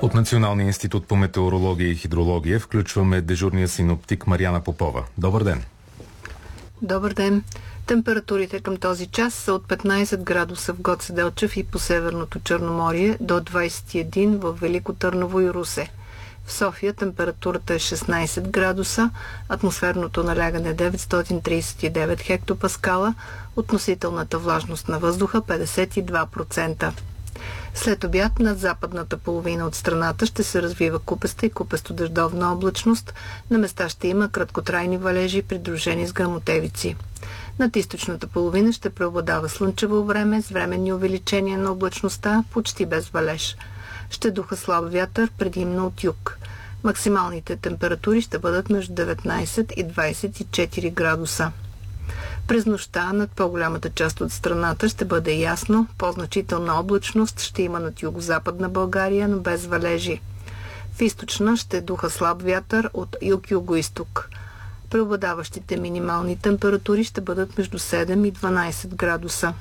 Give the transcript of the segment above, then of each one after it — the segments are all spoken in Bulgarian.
От Националния институт по метеорология и хидрология включваме дежурния синоптик Мариана Попова. Добър ден! Добър ден! Температурите към този час са от 15 градуса в Гоце Делчев и по Северното Черноморие до 21 в Велико Търново и Русе. В София температурата е 16 градуса, атмосферното налягане 939 хектопаскала, относителната влажност на въздуха 52%. След обяд над западната половина от страната ще се развива купеста и купесто-дъждовна облачност. На места ще има краткотрайни валежи, придружени с гръмотевици. Над източната половина ще преобладава слънчево време с временни увеличения на облачността, почти без валеж. Ще духа слаб вятър, предимно от юг. Максималните температури ще бъдат между 19 и 24 градуса. През нощта над по-голямата част от страната ще бъде ясно, по-значителна облачност ще има над югозападна България, но без валежи. В източна ще духа слаб вятър от юг-югоизток. Преобладаващите минимални температури ще бъдат между 7 и 12 градуса.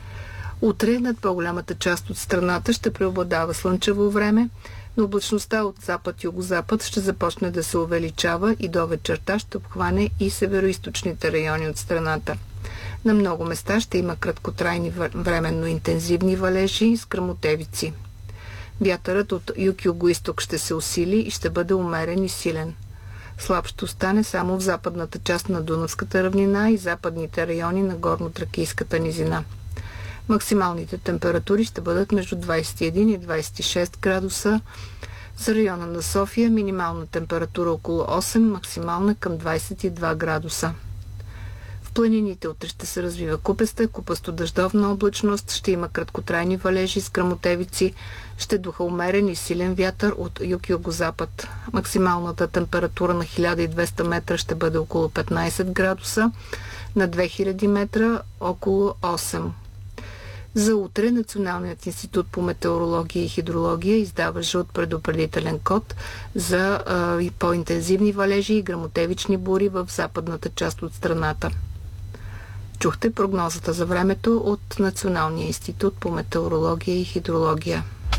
Утре над по-голямата част от страната ще преобладава слънчево време, но облачността от запад-югозапад ще започне да се увеличава и до вечерта ще обхване и североизточните райони от страната. На много места ще има краткотрайни временно интензивни валежи с гръмотевици. Вятърът от юг-югоизток ще се усили и ще бъде умерен и силен. Слаб ще остане само в западната част на Дунавската равнина и западните райони на Горно-Тракийската низина. Максималните температури ще бъдат между 21 и 26 градуса. За района на София минимална температура около 8, максимална към 22 градуса. В планините утре ще се развива купеста, купесто-дъждовна облачност, ще има краткотрайни валежи с гръмотевици, ще духа умерен и силен вятър от юг-югозапад. Максималната температура на 1200 метра ще бъде около 15 градуса, на 2000 метра около 8. За утре Националният институт по метеорология и хидрология издава жълт предупредителен код за по-интензивни валежи и гръмотевични бури в западната част от страната. Чухте прогнозата за времето от Националния институт по метеорология и хидрология.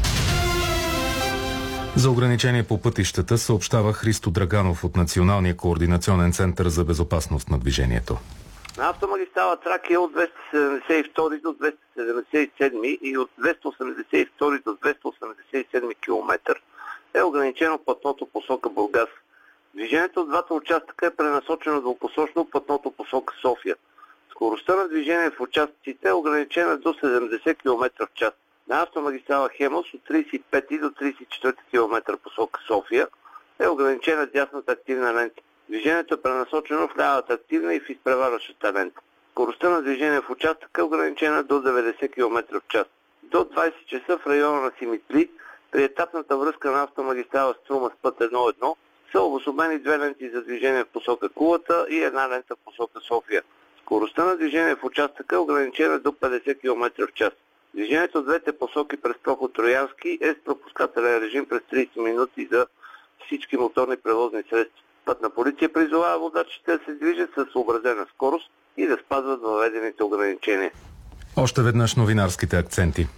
За ограничение по пътищата съобщава Христо Драганов от Националния координационен център за безопасност на движението. На автомагистрала Тракия от 272 до 277 и от 282 до 287 км е ограничено платното посока Бургас. Движението от двата участъка е пренасочено двупосочно платното посока София. Скоростта на движение в участъците е ограничена до 70 км в час. На автомагистрала Хемос от 35 до 34 км посока София е ограничена дясната активна лента. Движението е пренасочено в лявата активна и в изпреварващата лента. Скоростта на движение в участъка е ограничена до 90 км в час. До 20 часа в района на Симитли, при етапната връзка на автомагистрала Струма с път 1.1, са обособени две ленти за движение в посока Кулата и една лента в посока София. Скоростта на движение в участъка е ограничена до 50 км в час. Движението от двете посоки през проход Троянски е с пропускателен режим през 30 минути за всички моторни превозни средства. Пътна полиция призовава водачите да се движат със съобразена скорост и да спазват въведените ограничения. Още веднъж новинарските акценти.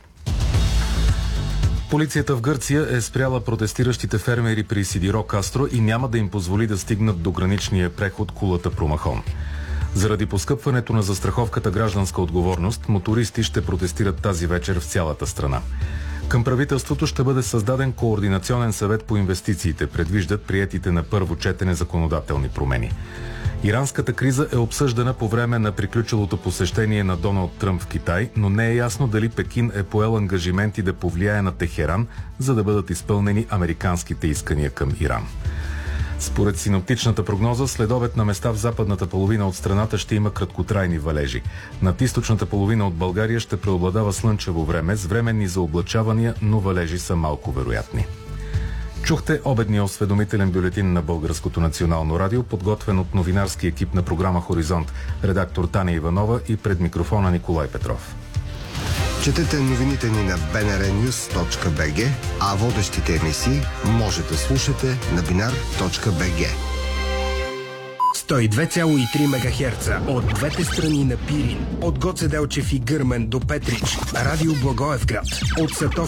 Полицията в Гърция е спряла протестиращите фермери при Сидиро Кастро и няма да им позволи да стигнат до граничния преход Кулата Промахон. Заради поскъпването на застраховката гражданска отговорност, мотористи ще протестират тази вечер в цялата страна. Към правителството ще бъде създаден координационен съвет по инвестициите, предвиждат приетите на първо четене законодателни промени. Иранската криза е обсъждана по време на приключилото посещение на Доналд Тръмп в Китай, но не е ясно дали Пекин е поел ангажименти да повлияе на Техеран, за да бъдат изпълнени американските искания към Иран. Според синоптичната прогноза, следобед на места в западната половина от страната ще има краткотрайни валежи. Над източната половина от България ще преобладава слънчево време с временни заоблачавания, но валежи са малко вероятни. Чухте обедния осведомителен бюлетин на Българското национално радио, подготвен от новинарски екип на програма Хоризонт, редактор Таня Иванова и пред микрофона Николай Петров. Четете новините ни на bnrnews.bg, а водещите емисии може да слушате на binar.bg. 102,3 МГц от двете страни на Пирин, от Гоце Делчев и Гърмен до Петрич, Радио Благоевград, от Сатовски